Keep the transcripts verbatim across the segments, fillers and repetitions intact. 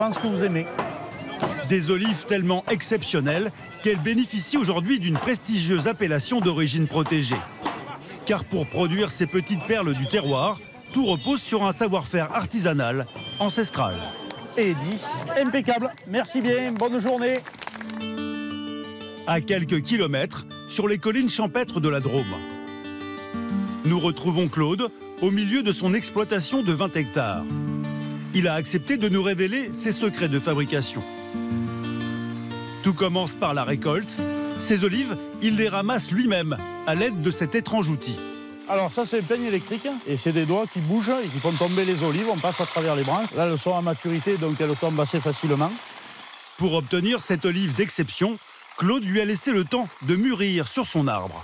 pense que vous aimez. Des olives tellement exceptionnelles qu'elles bénéficient aujourd'hui d'une prestigieuse appellation d'origine protégée. Car pour produire ces petites perles du terroir, tout repose sur un savoir-faire artisanal, ancestral. Et dit, impeccable. Merci bien, bonne journée. À quelques kilomètres, sur les collines champêtres de la Drôme. Nous retrouvons Claude au milieu de son exploitation de vingt hectares. Il a accepté de nous révéler ses secrets de fabrication. Tout commence par la récolte. Ces olives, il les ramasse lui-même à l'aide de cet étrange outil. Alors ça, c'est un peigne électrique et c'est des doigts qui bougent et qui font tomber les olives. On passe à travers les branches. Là, elles sont à maturité, donc elles tombent assez facilement. Pour obtenir cette olive d'exception, Claude lui a laissé le temps de mûrir sur son arbre.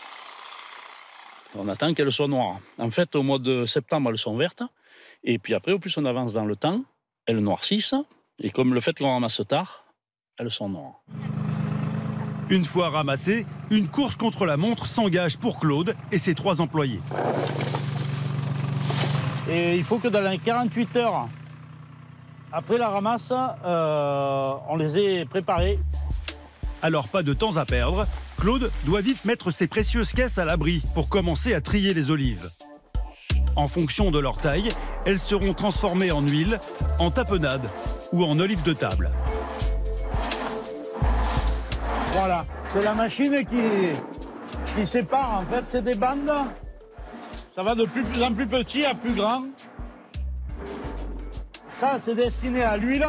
On attend qu'elles soient noires. En fait, au mois de septembre, elles sont vertes. Et puis après, au plus on avance dans le temps, elles noircissent. Et comme le fait qu'on ramasse tard, elles sont noires. Une fois ramassées, une course contre la montre s'engage pour Claude et ses trois employés. Et il faut que dans les quarante-huit heures, après la ramasse, euh, on les ait préparées. Alors pas de temps à perdre, Claude doit vite mettre ses précieuses caisses à l'abri pour commencer à trier les olives. En fonction de leur taille, elles seront transformées en huile, en tapenade ou en olive de table. Voilà, c'est la machine qui, qui sépare, en fait, c'est des bandes. Ça va de plus, plus en plus petit à plus grand. Ça, c'est destiné à l'huile.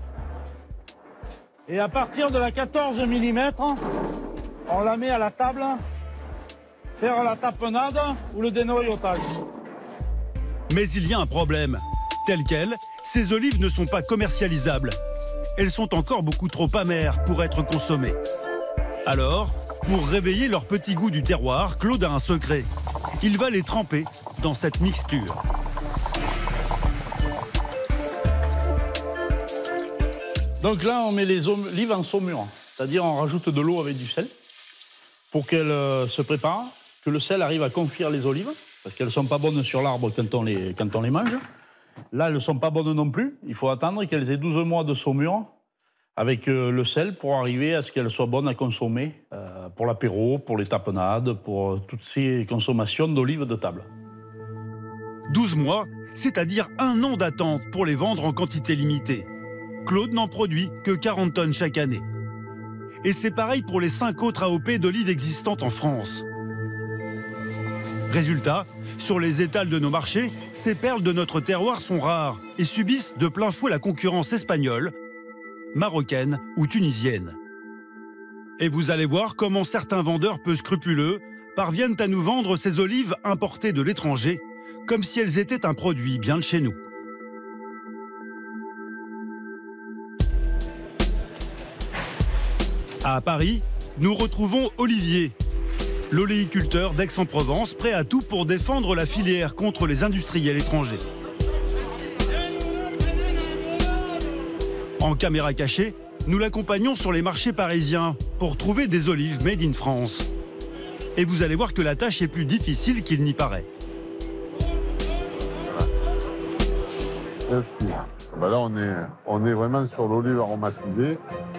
Et à partir de la quatorze millimètres, on la met à la table, faire la tapenade ou le dénoyautage. Mais il y a un problème. Telles quelles, ces olives ne sont pas commercialisables. Elles sont encore beaucoup trop amères pour être consommées. Alors, pour réveiller leur petit goût du terroir, Claude a un secret. Il va les tremper dans cette mixture. Donc là, on met les olives en saumure, c'est-à-dire on rajoute de l'eau avec du sel pour qu'elles euh, se préparent, que le sel arrive à confire les olives, parce qu'elles ne sont pas bonnes sur l'arbre quand on les, quand on les mange. Là, elles ne sont pas bonnes non plus. Il faut attendre qu'elles aient douze mois de saumure avec euh, le sel pour arriver à ce qu'elles soient bonnes à consommer euh, pour l'apéro, pour les tapenades, pour euh, toutes ces consommations d'olives de table. douze mois, c'est-à-dire un an d'attente pour les vendre en quantité limitée. Claude n'en produit que quarante tonnes chaque année. Et c'est pareil pour les cinq autres A O P d'olives existantes en France. Résultat, sur les étals de nos marchés, ces perles de notre terroir sont rares et subissent de plein fouet la concurrence espagnole, marocaine ou tunisienne. Et vous allez voir comment certains vendeurs peu scrupuleux parviennent à nous vendre ces olives importées de l'étranger, comme si elles étaient un produit bien de chez nous. À Paris, nous retrouvons Olivier, l'oléiculteur d'Aix-en-Provence, prêt à tout pour défendre la filière contre les industriels étrangers. En caméra cachée, nous l'accompagnons sur les marchés parisiens pour trouver des olives made in France. Et vous allez voir que la tâche est plus difficile qu'il n'y paraît. Ben là, on est, on est vraiment sur l'olive aromatisée.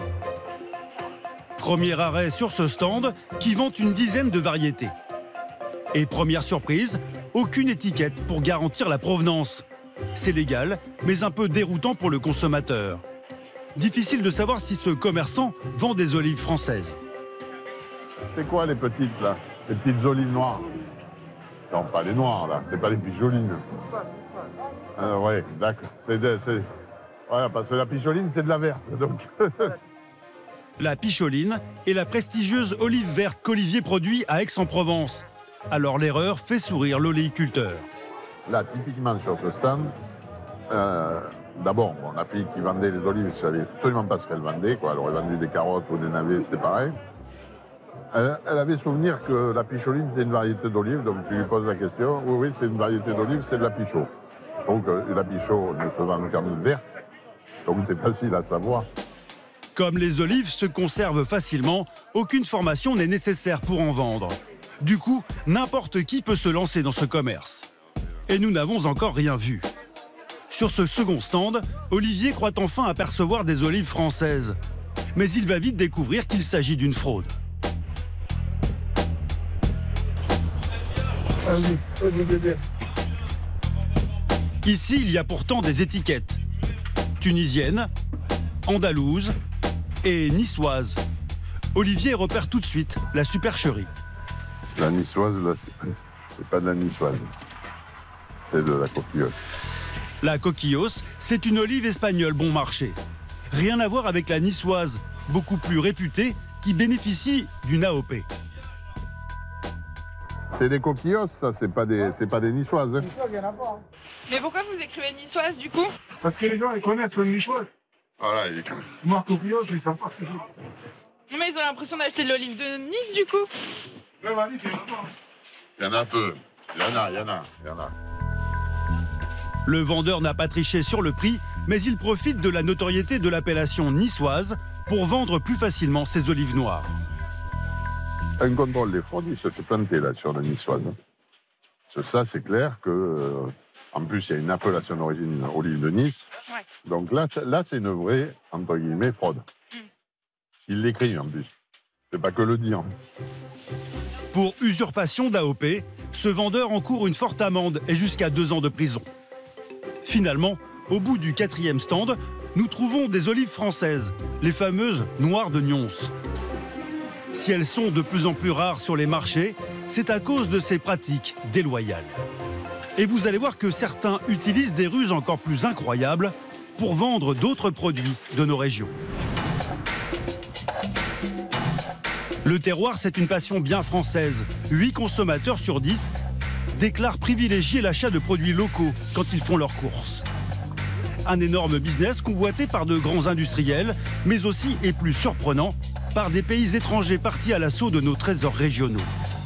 Premier arrêt sur ce stand qui vante une dizaine de variétés. Et première surprise, aucune étiquette pour garantir la provenance. C'est légal, mais un peu déroutant pour le consommateur. Difficile de savoir si ce commerçant vend des olives françaises. C'est quoi les petites là? Les petites olives noires? Non, pas les noires là, c'est pas les picholines. Ah, ouais, d'accord. C'est, c'est... Voilà, parce que la picholine c'est de la verte, donc. La picholine est la prestigieuse olive verte qu'Olivier produit à Aix-en-Provence. Alors l'erreur fait sourire l'oléiculteur. Là, typiquement sur ce stand, euh, d'abord, bon, la fille qui vendait les olives, je ne savais absolument pas ce qu'elle vendait, quoi. Elle aurait vendu des carottes ou des navets, c'était pareil. Elle, elle avait souvenir que la picholine, c'est une variété d'olive, donc tu lui poses la question. Oui, oui, c'est une variété d'olive, c'est de la pichot. Donc euh, la pichot ne se vend qu'en verte, donc c'est facile à savoir. Comme les olives se conservent facilement, aucune formation n'est nécessaire pour en vendre. Du coup, n'importe qui peut se lancer dans ce commerce. Et nous n'avons encore rien vu. Sur ce second stand, Olivier croit enfin apercevoir des olives françaises. Mais il va vite découvrir qu'il s'agit d'une fraude. Ici, il y a pourtant des étiquettes. Tunisienne, andalouse et niçoise. Olivier repère tout de suite la supercherie. La niçoise, là, c'est pas, c'est pas de la niçoise. C'est de la coquillos. La coquillos, c'est une olive espagnole bon marché. Rien à voir avec la niçoise, beaucoup plus réputée, qui bénéficie d'une A O P. C'est des coquillos, ça, c'est pas des, c'est pas des niçoises. Hein. Mais pourquoi vous écrivez niçoise du coup? Parce que les gens, ils connaissent le niçoise. Voilà, il... Moi, coquillos, ils savent pas ce que c'est. Mais ils ont l'impression d'acheter de l'olive de Nice du coup. Ouais, vas-y, c'est vraiment. Il y en a peu. Il y en a, il y en a, il y en a. Le vendeur n'a pas triché sur le prix, mais il profite de la notoriété de l'appellation niçoise pour vendre plus facilement ses olives noires. Un contrôle des fraudes, il se fait planter là sur le niçoise. Parce que ça, c'est clair que, euh, en plus, il y a une appellation d'origine olive de Nice. Ouais. Donc là, là c'est une vraie, entre guillemets, fraude. Mm. Il l'écrit en plus. C'est pas que le dire. Pour usurpation d'A O P, ce vendeur encourt une forte amende et jusqu'à deux ans de prison. Finalement, au bout du quatrième stand, nous trouvons des olives françaises, les fameuses noires de Nyons. Si elles sont de plus en plus rares sur les marchés, c'est à cause de ces pratiques déloyales. Et vous allez voir que certains utilisent des ruses encore plus incroyables pour vendre d'autres produits de nos régions. Le terroir, c'est une passion bien française. huit consommateurs sur dix déclarent privilégier l'achat de produits locaux quand ils font leurs courses. Un énorme business convoité par de grands industriels, mais aussi, et plus surprenant, par des pays étrangers partis à l'assaut de nos trésors régionaux.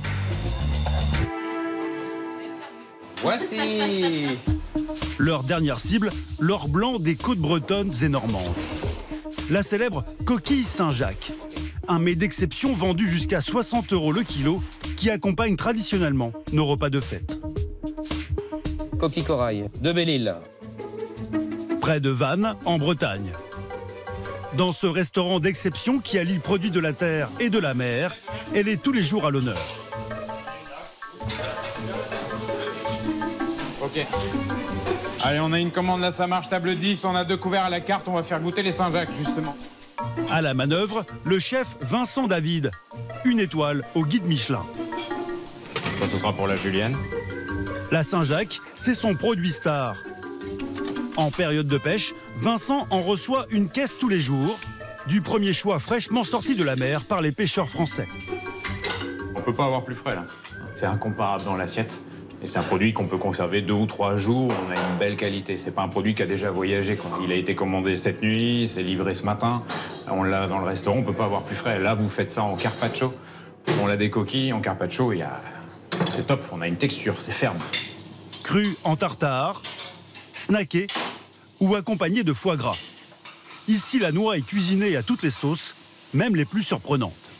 Voici leur dernière cible, l'or blanc des côtes bretonnes et normandes. La célèbre coquille Saint-Jacques, un mets d'exception vendu jusqu'à soixante euros le kilo, qui accompagne traditionnellement nos repas de fête. Coquille corail de Belle-Île. Près de Vannes, en Bretagne. Dans ce restaurant d'exception qui allie produits de la terre et de la mer, elle est tous les jours à l'honneur. Ok. Allez, on a une commande là, ça marche, table dix, on a deux couverts à la carte, on va faire goûter les Saint-Jacques, justement. À la manœuvre, le chef Vincent David, une étoile au guide Michelin. Ça, ce sera pour la julienne. La Saint-Jacques, c'est son produit star. En période de pêche, Vincent en reçoit une caisse tous les jours, du premier choix fraîchement sorti de la mer par les pêcheurs français. On peut pas avoir plus frais, là. C'est incomparable dans l'assiette. Et c'est un produit qu'on peut conserver deux ou trois jours, on a une belle qualité. C'est pas un produit qui a déjà voyagé, quoi. Il a été commandé cette nuit, c'est livré ce matin. On l'a dans le restaurant, on peut pas avoir plus frais. Là, vous faites ça en carpaccio. On a des coquilles en carpaccio, il y a... c'est top, on a une texture, c'est ferme. Cru en tartare, snacké ou accompagné de foie gras. Ici, la noix est cuisinée à toutes les sauces, même les plus surprenantes.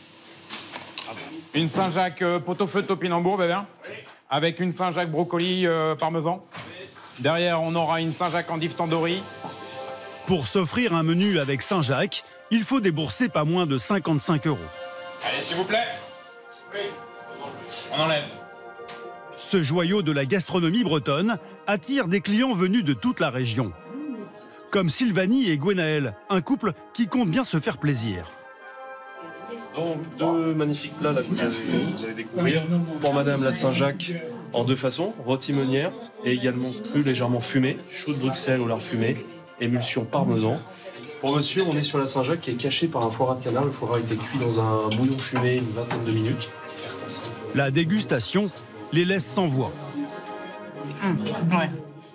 Une Saint-Jacques euh, pot-au-feu topinambour, bébé. Avec une Saint-Jacques brocoli euh, parmesan. Derrière, on aura une Saint-Jacques endive tandoori. Pour s'offrir un menu avec Saint-Jacques, il faut débourser pas moins de cinquante-cinq euros. Allez, s'il vous plaît. Oui. On enlève. Ce joyau de la gastronomie bretonne attire des clients venus de toute la région. Comme Sylvanie et Gwenaël, un couple qui compte bien se faire plaisir. Donc deux magnifiques plats là, que vous, allez, vous allez découvrir. Pour madame, la Saint-Jacques en deux façons, rôti meunière et également cru légèrement fumé, chaud de Bruxelles au lard fumé, émulsion parmesan. Pour monsieur, on est sur la Saint-Jacques qui est cachée par un foie gras de canard. Le foie gras a été cuit dans un bouillon fumé une vingtaine de minutes. La dégustation les laisse sans voix. Mmh, ouais.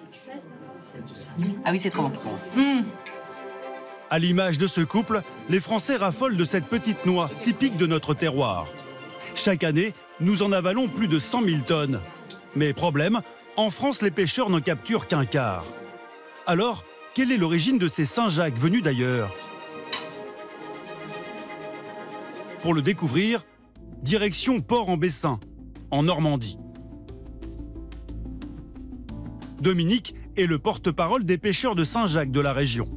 Ah oui, c'est trop bon. Mmh. À l'image de ce couple, les Français raffolent de cette petite noix typique de notre terroir. Chaque année, nous en avalons plus de cent mille tonnes. Mais problème, en France, les pêcheurs n'en capturent qu'un quart. Alors, quelle est l'origine de ces Saint-Jacques venus d'ailleurs? Pour le découvrir, direction Port-en-Bessin, en Normandie. Dominique est le porte-parole des pêcheurs de Saint-Jacques de la région.